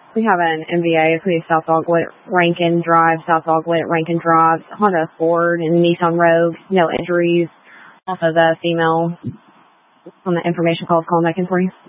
We have an MVA, Police South Dogwood, Rankin Drive, South Dogwood, Rankin Drive, Honda Ford, and Nissan Rogue. No injuries. Also the female on the information call is calling back in for you.